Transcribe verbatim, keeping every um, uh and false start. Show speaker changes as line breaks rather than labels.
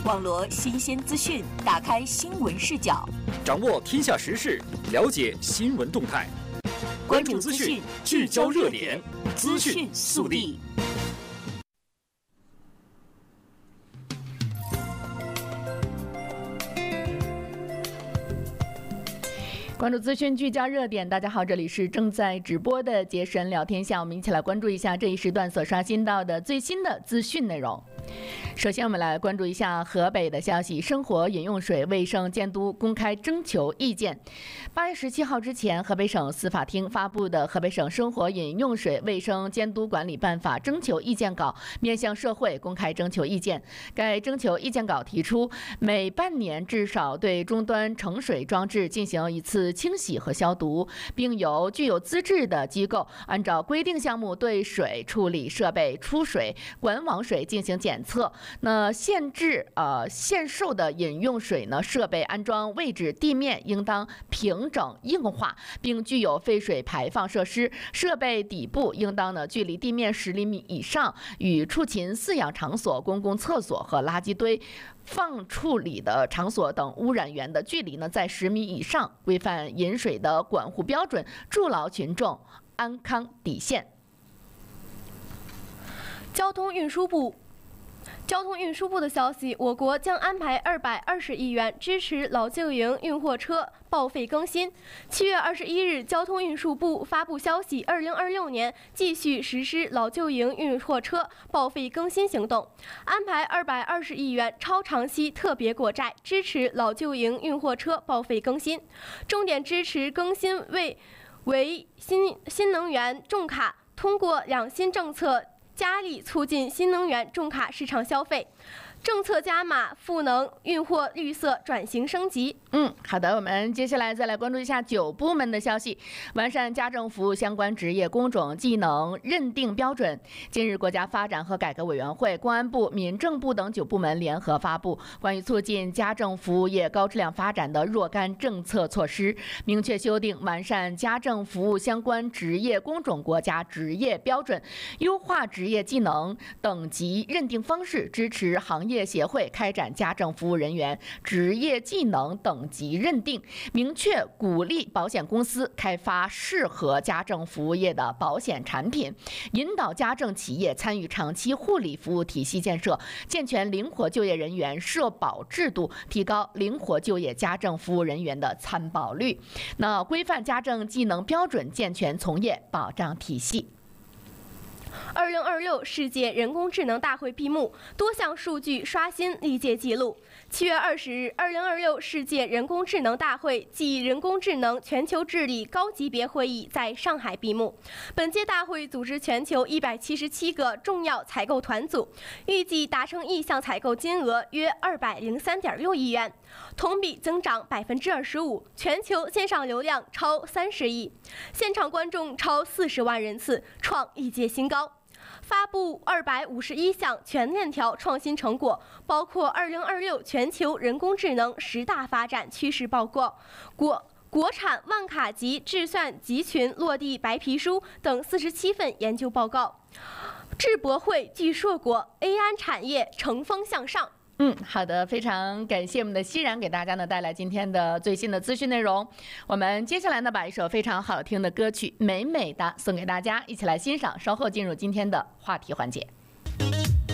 网罗新鲜资讯，打开新闻视角，
掌握天下时事，了解新闻动态。关注资讯，聚焦热点，资讯速递。
关注资讯，聚焦热点。大家好，这里是正在直播的杰神聊天下，我们一起来关注一下这一时段所刷新到的最新的资讯内容。首先，我们来关注一下河北的消息：生活饮用水卫生监督公开征求意见。八月十七号之前，河北省司法厅发布的《河北省生活饮用水卫生监督管理办法》征求意见稿面向社会公开征求意见。该征求意见稿提出，每半年至少对终端盛水装置进行一次清洗和消毒，并由具有资质的机构按照规定项目对水处理设备出水管网水进行检测。那限制呃限售的饮用水呢，设备安装位置地面应当平整硬化，并具有废水排放设施，设备底部应当呢距离地面十厘米以上，与畜禽饲养场所、公共厕所和垃圾堆放处理的场所等污染源的距离呢在十米以上，规范饮水的管护标准，筑牢群众安康底线。
交通运输部。交通运输部的消息，我国将安排二百二十亿元支持老旧营运货车报废更新。七月二十一日，交通运输部发布消息，二零二六年继续实施老旧营运货车报废更新行动，安排二百二十亿元超长期特别国债支持老旧营运货车报废更新，重点支持更新为为新新能源重卡，通过两新政策加力促进新能源重卡市场消费，政策加码赋能运货绿色转型升级。
嗯，好的，我们接下来再来关注一下九部门的消息，完善家政服务相关职业工种技能认定标准。近日，国家发展和改革委员会、公安部、民政部等九部门联合发布关于促进家政服务业高质量发展的若干政策措施，明确修订完善家政服务相关职业工种国家职业标准，优化职业技能等级认定方式，支持行业协会开展家政服务人员职业技能等级认定，明确鼓励保险公司开发适合家政服务业的保险产品，引导家政企业参与长期护理服务体系建设，健全灵活就业人员社保制度，提高灵活就业家政服务人员的参保率。那规范家政技能标准，健全从业保障体系。
二零二六世界人工智能大会闭幕，多项数据刷新历届纪录。七月二十日，二零二六世界人工智能大会暨人工智能全球治理高级别会议在上海闭幕。本届大会组织全球一百七十七个重要采购团组，预计达成意向采购金额约二百零三点六亿元，同比增长百分之二十五。全球线上流量超三十亿，现场观众超四十万人次，创一届新高。发布二百五十一项全链条创新成果，包括二零二六全球人工智能十大发展趋势报告、国国产万卡级智算集群落地白皮书等四十七份研究报告。智博会聚硕果 A I 产业乘风向上。
嗯，好的，非常感谢我们的熙然给大家呢带来今天的最新的资讯内容。我们接下来呢把一首非常好听的歌曲《美美的》送给大家，一起来欣赏。稍后进入今天的话题环节。